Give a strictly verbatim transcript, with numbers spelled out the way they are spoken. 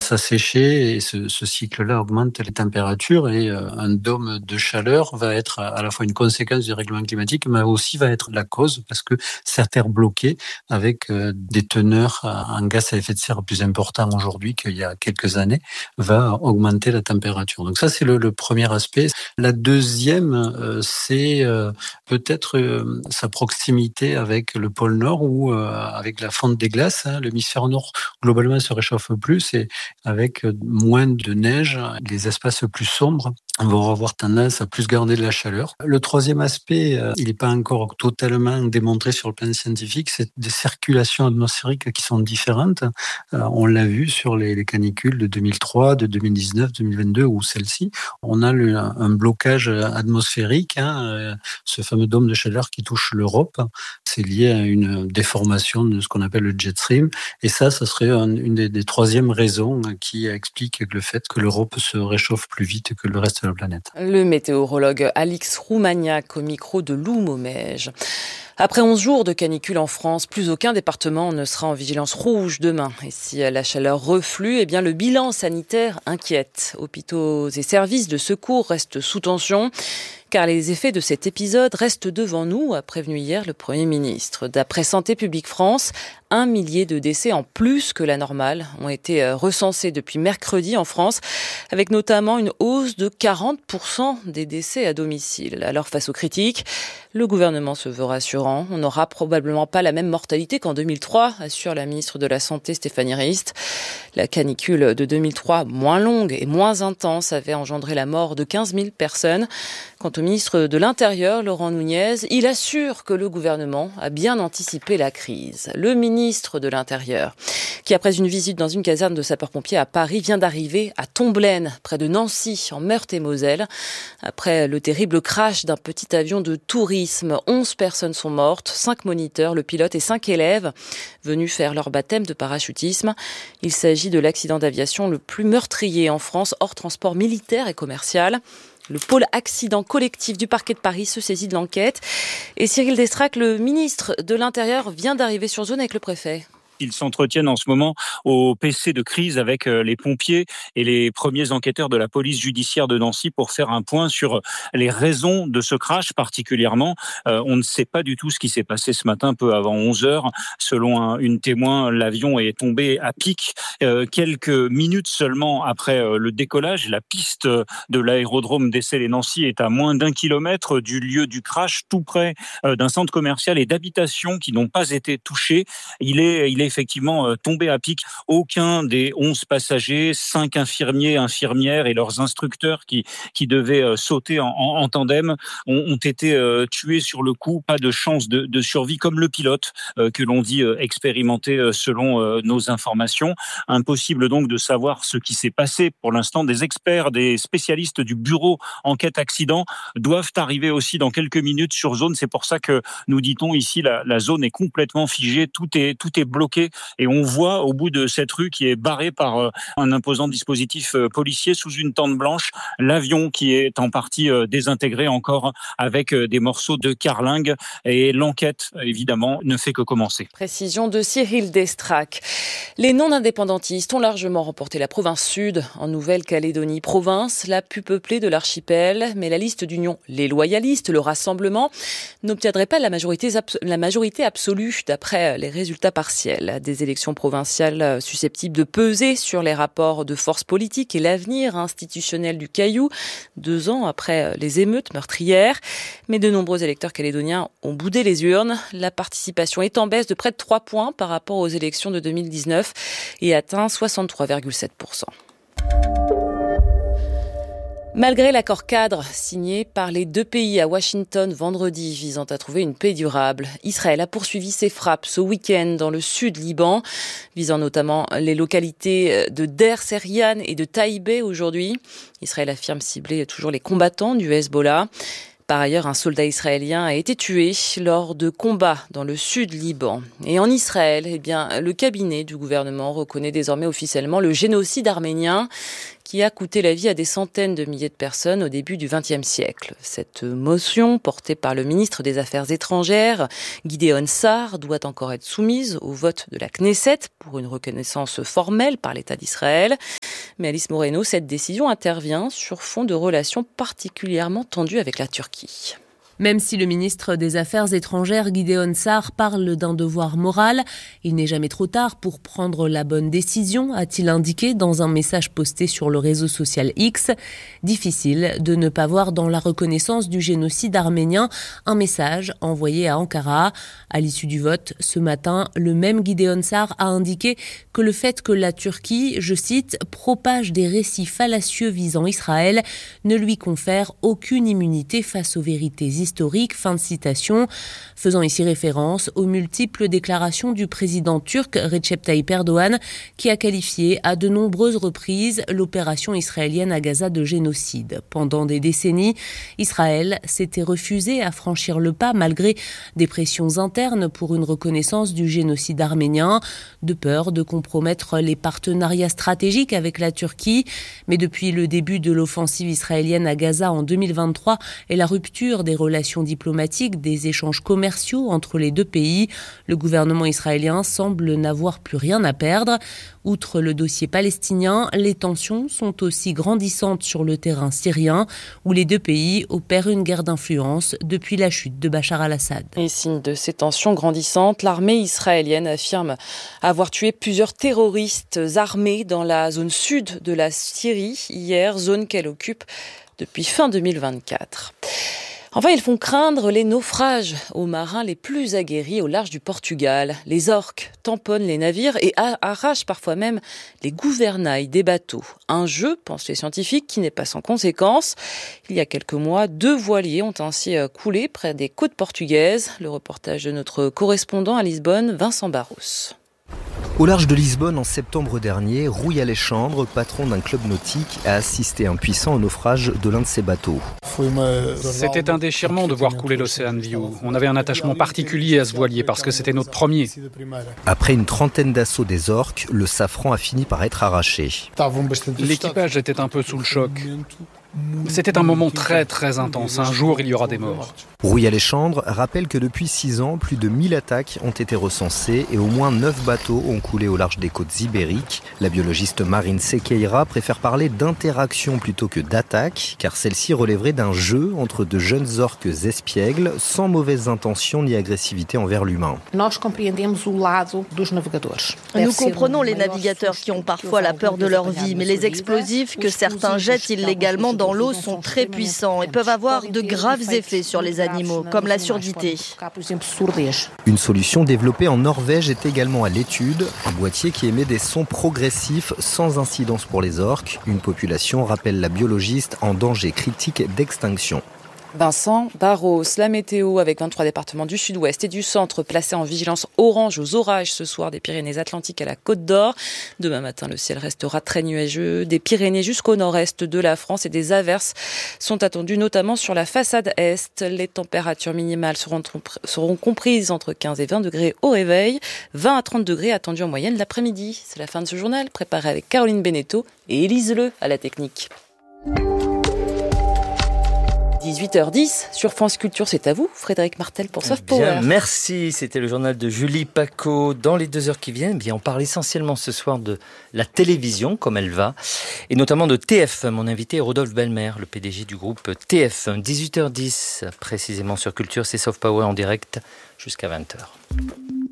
s'assécher et ce, ce cycle-là augmente les températures et euh, un dôme de chaleur va être à la fois une conséquence du règlement climatique, mais aussi va être la cause parce que cette terre bloquée avec euh, des teneurs en gaz à effet de serre plus importants aujourd'hui qu'il y a quelques années va augmenter la température. Donc ça, c'est le, le premier aspect. La deuxième, euh, c'est euh, peut-être euh, sa proximité avec le pôle Nord ou euh, avec la fonte des glaces. Hein. L'hémisphère Nord, globalement, se réchauffe plus et avec moins de neige, les espaces plus sombres vont avoir tendance à plus garder de la chaleur. Le troisième aspect, euh, il n'est pas encore totalement démontré sur le plan scientifique, c'est des circulations atmosphériques qui sont différentes. Euh, on l'a vu sur les, les canicules de deux mille trois, de deux mille dix-neuf, deux mille vingt-deux ou celle-ci. On a le, un blocage atmosphérique, hein, euh, ce fameux dôme de chaleur qui touche l'Europe. C'est lié à une déformation de ce qu'on appelle le jet stream. Et ça, ça serait un, une des, des troisièmes raisons qui explique le fait que l'Europe se réchauffe plus vite que le reste de la planète. Le météorologue Alix Roumaniac au micro de Lou Momège. Après onze jours de canicule en France, plus aucun département ne sera en vigilance rouge demain. Et si la chaleur reflue, eh bien le bilan sanitaire inquiète. Hôpitaux et services de secours restent sous tension, car les effets de cet épisode restent devant nous, a prévenu hier le Premier ministre. D'après Santé publique France, un millier de décès en plus que la normale ont été recensés depuis mercredi en France, avec notamment une hausse de quarante pour cent des décès à domicile. Alors face aux critiques, le gouvernement se veut rassurant. On n'aura probablement pas la même mortalité qu'en deux mille trois, assure la ministre de la Santé Stéphanie Rist. La canicule de deux mille trois, moins longue et moins intense, avait engendré la mort de quinze mille personnes. Quant au ministre de l'Intérieur, Laurent Nunez, il assure que le gouvernement a bien anticipé la crise. Le ministre de l'Intérieur, qui après une visite dans une caserne de sapeurs-pompiers à Paris, vient d'arriver à Tomblaine, près de Nancy, en Meurthe-et-Moselle. Après le terrible crash d'un petit avion de tourisme, onze personnes sont mortes, cinq moniteurs, le pilote et cinq élèves venus faire leur baptême de parachutisme. Il s'agit de l'accident d'aviation le plus meurtrier en France, hors transport militaire et commercial. Le pôle accident collectif du parquet de Paris se saisit de l'enquête. Et Cyril Destrac, le ministre de l'Intérieur, vient d'arriver sur zone avec le préfet. Ils s'entretiennent en ce moment au P C de crise avec les pompiers et les premiers enquêteurs de la police judiciaire de Nancy pour faire un point sur les raisons de ce crash particulièrement. Euh, on ne sait pas du tout ce qui s'est passé ce matin, peu avant onze heures. Selon un, une témoin, l'avion est tombé à pic euh, quelques minutes seulement après euh, le décollage. La piste de l'aérodrome d'Essel-et-Nancy est à moins d'un kilomètre du lieu du crash, tout près euh, d'un centre commercial et d'habitation qui n'ont pas été touchés. Il est, il est effectivement tombé à pic. Aucun des onze passagers, cinq infirmiers, infirmières et leurs instructeurs qui, qui devaient sauter en, en, en tandem ont, ont été euh, tués sur le coup. Pas de chance de, de survie, comme le pilote euh, que l'on dit euh, expérimenté euh, selon euh, nos informations. Impossible donc de savoir ce qui s'est passé. Pour l'instant, des experts, des spécialistes du bureau enquête accident doivent arriver aussi dans quelques minutes sur zone. C'est pour ça que nous dit-on ici, la, la zone est complètement figée, tout est, tout est bloqué. Et on voit au bout de cette rue qui est barrée par un imposant dispositif policier sous une tente blanche, l'avion qui est en partie désintégré encore avec des morceaux de carlingue. Et l'enquête, évidemment, ne fait que commencer. Précision de Cyril Destrac. Les non-indépendantistes ont largement remporté la province sud en Nouvelle-Calédonie. Province la plus peuplée de l'archipel, mais la liste d'union, les loyalistes, le Rassemblement, n'obtiendrait pas la majorité, la majorité absolue d'après les résultats partiels. Des élections provinciales susceptibles de peser sur les rapports de force politique et l'avenir institutionnel du Caillou, deux ans après les émeutes meurtrières. Mais de nombreux électeurs calédoniens ont boudé les urnes. La participation est en baisse de près de trois points par rapport aux élections de deux mille dix-neuf et atteint soixante-trois virgule sept pour cent. Malgré l'accord cadre signé par les deux pays à Washington vendredi visant à trouver une paix durable, Israël a poursuivi ses frappes ce week-end dans le sud Liban, visant notamment les localités de Der Serian et de Taïbé aujourd'hui. Israël affirme cibler toujours les combattants du Hezbollah. Par ailleurs, un soldat israélien a été tué lors de combats dans le sud Liban. Et en Israël, eh bien, le cabinet du gouvernement reconnaît désormais officiellement le génocide arménien qui a coûté la vie à des centaines de milliers de personnes au début du vingtième siècle. Cette motion, portée par le ministre des Affaires étrangères, Gideon Sa'ar, doit encore être soumise au vote de la Knesset pour une reconnaissance formelle par l'État d'Israël. Mais Alice Moreno, cette décision intervient sur fond de relations particulièrement tendues avec la Turquie. Même si le ministre des Affaires étrangères, Gideon Sar, parle d'un devoir moral, il n'est jamais trop tard pour prendre la bonne décision, a-t-il indiqué dans un message posté sur le réseau social X. Difficile de ne pas voir dans la reconnaissance du génocide arménien un message envoyé à Ankara. À l'issue du vote, ce matin, le même Gideon Sar a indiqué que le fait que la Turquie, je cite, propage des récits fallacieux visant Israël ne lui confère aucune immunité face aux vérités historiques. Historique, fin de citation, faisant ici référence aux multiples déclarations du président turc Recep Tayyip Erdogan qui a qualifié à de nombreuses reprises l'opération israélienne à Gaza de génocide. Pendant des décennies, Israël s'était refusé à franchir le pas malgré des pressions internes pour une reconnaissance du génocide arménien, de peur de compromettre les partenariats stratégiques avec la Turquie. Mais depuis le début de l'offensive israélienne à Gaza en deux mille vingt-trois et la rupture des relations diplomatiques, des échanges commerciaux entre les deux pays, le gouvernement israélien semble n'avoir plus rien à perdre. Outre le dossier palestinien, les tensions sont aussi grandissantes sur le terrain syrien, où les deux pays opèrent une guerre d'influence depuis la chute de Bachar al-Assad. Et signe de ces tensions grandissantes, l'armée israélienne affirme avoir tué plusieurs terroristes armés dans la zone sud de la Syrie hier, zone qu'elle occupe depuis fin deux mille vingt-quatre. Enfin, ils font craindre les naufrages aux marins les plus aguerris au large du Portugal. Les orques tamponnent les navires et arrachent parfois même les gouvernails des bateaux. Un jeu, pensent les scientifiques, qui n'est pas sans conséquences. Il y a quelques mois, deux voiliers ont ainsi coulé près des côtes portugaises. Le reportage de notre correspondant à Lisbonne, Vincent Barros. Au large de Lisbonne, en septembre dernier, Rui Alexandre, patron d'un club nautique, a assisté impuissant au naufrage de l'un de ses bateaux. C'était un déchirement de voir couler l'Ocean View. On avait un attachement particulier à ce voilier parce que c'était notre premier. Après une trentaine d'assauts des orques, le safran a fini par être arraché. L'équipage était un peu sous le choc. C'était un moment très très intense. Un jour, il y aura des morts. Rui Alexandre rappelle que depuis six ans, plus de mille attaques ont été recensées et au moins neuf bateaux ont coulé au large des côtes ibériques. La biologiste Marine Sequeira préfère parler d'interaction plutôt que d'attaque, car celle-ci relèverait d'un jeu entre de jeunes orques espiègles, sans mauvaises intentions ni agressivité envers l'humain. Nous comprenons les navigateurs qui ont parfois la peur de leur vie, mais les explosifs que certains jettent illégalement dans l'eau sont très puissants et peuvent avoir de graves effets sur les animaux, comme la surdité. Une solution développée en Norvège est également à l'étude, un boîtier qui émet des sons progressifs sans incidence pour les orques, une population, rappelle la biologiste, en danger critique d'extinction. Vincent Barros, la météo avec vingt-trois départements du sud-ouest et du centre placés en vigilance orange aux orages ce soir des Pyrénées-Atlantiques à la Côte d'Or. Demain matin, le ciel restera très nuageux des Pyrénées jusqu'au nord-est de la France et des averses sont attendues notamment sur la façade est. Les températures minimales seront, seront comprises entre quinze et vingt degrés au réveil, vingt à trente degrés attendus en moyenne l'après-midi. C'est la fin de ce journal préparé avec Caroline Beneteau et Élise Leu à la technique. dix-huit heures dix sur France Culture, c'est à vous, Frédéric Martel pour Soft Power. Bien, merci, c'était le journal de Julie Paco. Dans les deux heures qui viennent, bien, on parle essentiellement ce soir de la télévision, comme elle va, et notamment de T F un. Mon invité est Rodolphe Belmer, le P D G du groupe T F un. dix-huit heures dix, précisément sur Culture, c'est Soft Power en direct jusqu'à vingt heures.